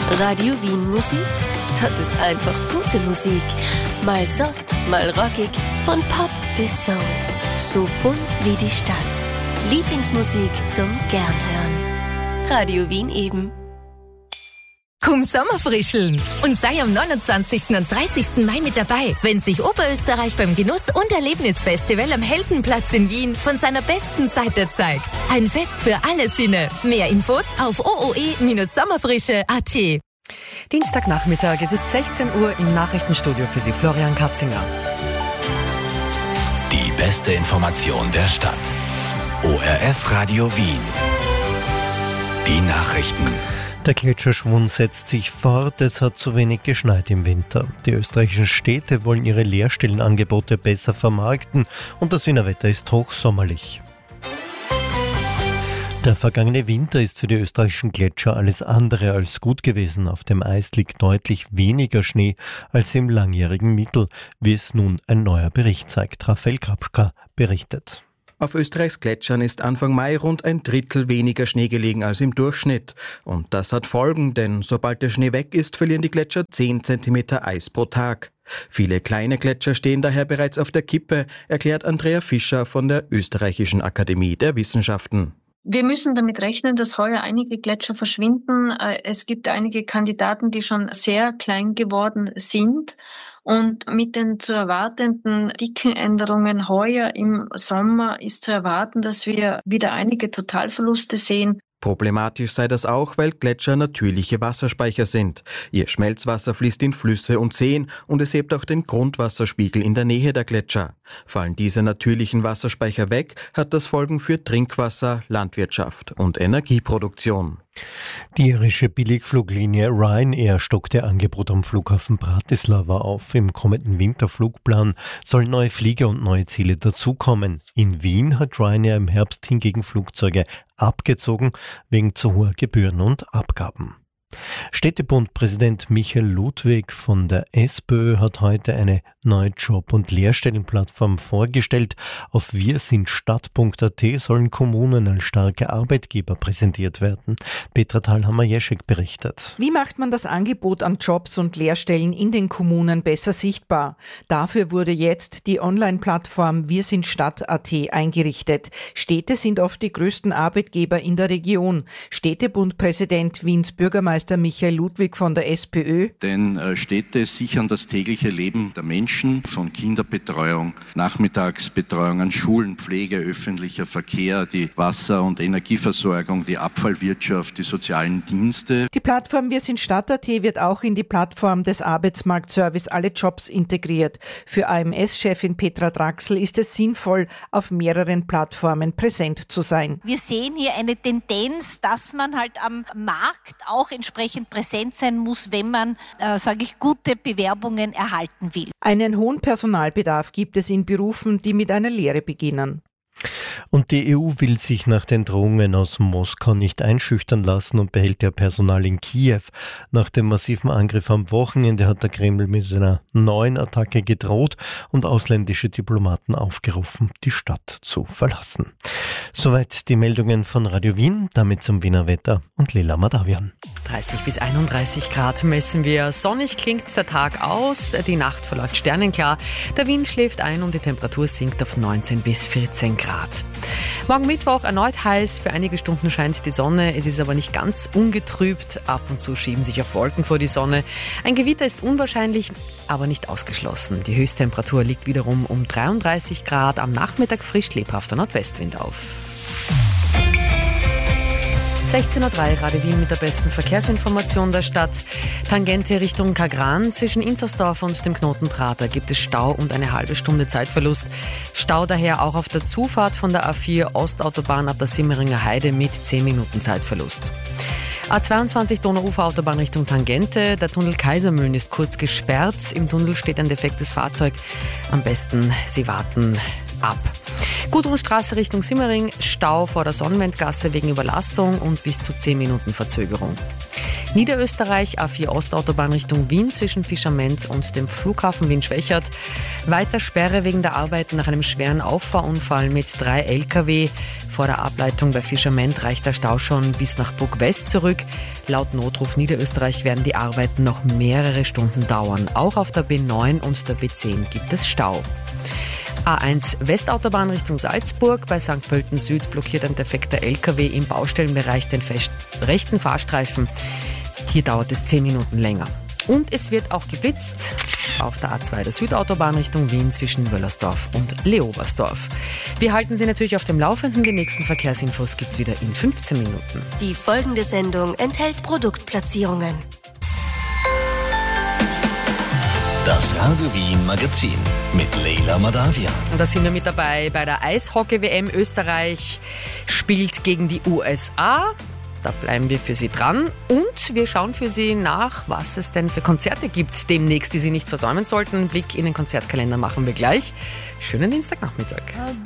Radio Wien Musik, das ist einfach gute Musik. Mal soft, mal rockig, von Pop bis Soul. So bunt wie die Stadt. Lieblingsmusik zum Gernhören. Radio Wien eben. Komm Sommerfrischeln und sei am 29. und 30. Mai mit dabei, wenn sich Oberösterreich beim Genuss- und Erlebnisfestival am Heldenplatz in Wien von seiner besten Seite zeigt. Ein Fest für alle Sinne. Mehr Infos auf ooe-sommerfrische.at. Dienstagnachmittag, es ist 16 Uhr im Nachrichtenstudio für Sie, Florian Katzinger. Die beste Information der Stadt. ORF Radio Wien. Die Nachrichten. Der Gletscherschwund setzt sich fort, es hat zu wenig geschneit im Winter. Die österreichischen Städte wollen ihre Lehrstellenangebote besser vermarkten und das Wiener Wetter ist hochsommerlich. Der vergangene Winter ist für die österreichischen Gletscher alles andere als gut gewesen. Auf dem Eis liegt deutlich weniger Schnee als im langjährigen Mittel, wie es nun ein neuer Bericht zeigt. Raphael Grabschka berichtet. Auf Österreichs Gletschern ist Anfang Mai rund ein Drittel weniger Schnee gelegen als im Durchschnitt. Und das hat Folgen, denn sobald der Schnee weg ist, verlieren die Gletscher 10 cm Eis pro Tag. Viele kleine Gletscher stehen daher bereits auf der Kippe, erklärt Andrea Fischer von der Österreichischen Akademie der Wissenschaften. Wir müssen damit rechnen, dass heuer einige Gletscher verschwinden. Es gibt einige Kandidaten, die schon sehr klein geworden sind. Und mit den zu erwartenden dicken Änderungen heuer im Sommer ist zu erwarten, dass wir wieder einige Totalverluste sehen. Problematisch sei das auch, weil Gletscher natürliche Wasserspeicher sind. Ihr Schmelzwasser fließt in Flüsse und Seen und es hebt auch den Grundwasserspiegel in der Nähe der Gletscher. Fallen diese natürlichen Wasserspeicher weg, hat das Folgen für Trinkwasser, Landwirtschaft und Energieproduktion. Die irische Billigfluglinie Ryanair stockt ihr Angebot am Flughafen Bratislava auf. Im kommenden Winterflugplan sollen neue Flieger und neue Ziele dazukommen. In Wien hat Ryanair im Herbst hingegen Flugzeuge abgezogen, wegen zu hoher Gebühren und Abgaben. Städtebundpräsident Michael Ludwig von der SPÖ hat heute eine neue Job- und Lehrstellenplattform vorgestellt. Auf wirsindstadt.at sollen Kommunen als starke Arbeitgeber präsentiert werden. Petra Thalhammer-Jeschek berichtet. Wie macht man das Angebot an Jobs und Lehrstellen in den Kommunen besser sichtbar? Dafür wurde jetzt die Online-Plattform wirsindstadt.at eingerichtet. Städte sind oft die größten Arbeitgeber in der Region. Städtebundpräsident Wiens Bürgermeister Michael Ludwig von der SPÖ. Denn Städte sichern das tägliche Leben der Menschen, von Kinderbetreuung, Nachmittagsbetreuung an Schulen, Pflege, öffentlicher Verkehr, die Wasser- und Energieversorgung, die Abfallwirtschaft, die sozialen Dienste. Die Plattform wirsindstadt.at wird auch in die Plattform des Arbeitsmarktservice Alle Jobs integriert. Für AMS-Chefin Petra Draxl ist es sinnvoll, auf mehreren Plattformen präsent zu sein. Wir sehen hier eine Tendenz, dass man halt am Markt auch entsprechend präsent sein muss, wenn man, gute Bewerbungen erhalten will. Einen hohen Personalbedarf gibt es in Berufen, die mit einer Lehre beginnen. Und die EU will sich nach den Drohungen aus Moskau nicht einschüchtern lassen und behält ja Personal in Kiew. Nach dem massiven Angriff am Wochenende hat der Kreml mit einer neuen Attacke gedroht und ausländische Diplomaten aufgerufen, die Stadt zu verlassen. Soweit die Meldungen von Radio Wien, damit zum Wiener Wetter und Leila Madavian. 30 bis 31 Grad messen wir. Sonnig klingt der Tag aus, die Nacht verläuft sternenklar. Der Wind schläft ein und die Temperatur sinkt auf 19 bis 14 Grad. Morgen Mittwoch erneut heiß, für einige Stunden scheint die Sonne, es ist aber nicht ganz ungetrübt, ab und zu schieben sich auch Wolken vor die Sonne. Ein Gewitter ist unwahrscheinlich, aber nicht ausgeschlossen. Die Höchsttemperatur liegt wiederum um 33 Grad, am Nachmittag frisch lebhafter Nordwestwind auf. 16.03 Uhr, Radio Wien mit der besten Verkehrsinformation der Stadt. Tangente Richtung Kagran. Zwischen Inzersdorf und dem Knoten Prater gibt es Stau und eine halbe Stunde Zeitverlust. Stau daher auch auf der Zufahrt von der A4 Ostautobahn ab der Simmeringer Heide mit 10 Minuten Zeitverlust. A22 Donauuferautobahn Richtung Tangente. Der Tunnel Kaisermühlen ist kurz gesperrt. Im Tunnel steht ein defektes Fahrzeug. Am besten Sie warten ab. Gudrunstraße Richtung Simmering, Stau vor der Sonnenwendgasse wegen Überlastung und bis zu 10 Minuten Verzögerung. Niederösterreich, A4 Ostautobahn Richtung Wien zwischen Fischerment und dem Flughafen Wien-Schwächert. Weiter Sperre wegen der Arbeiten nach einem schweren Auffahrunfall mit 3 Lkw. Vor der Ableitung bei Fischerment reicht der Stau schon bis nach Burg-West zurück. Laut Notruf Niederösterreich werden die Arbeiten noch mehrere Stunden dauern. Auch auf der B9 und der B10 gibt es Stau. A1 Westautobahn Richtung Salzburg. Bei St. Pölten Süd blockiert ein defekter LKW im Baustellenbereich den rechten Fahrstreifen. Hier dauert es 10 Minuten länger. Und es wird auch geblitzt auf der A2 der Südautobahn Richtung Wien zwischen Wöllersdorf und Leobersdorf. Wir halten Sie natürlich auf dem Laufenden. Die nächsten Verkehrsinfos gibt's wieder in 15 Minuten. Die folgende Sendung enthält Produktplatzierungen. Das Radio Wien Magazin mit Leila Madavian. Und da sind wir mit dabei bei der Eishockey-WM. Österreich spielt gegen die USA. Da bleiben wir für Sie dran. Und wir schauen für Sie nach, was es denn für Konzerte gibt demnächst, die Sie nicht versäumen sollten. Einen Blick in den Konzertkalender machen wir gleich. Schönen Dienstagnachmittag.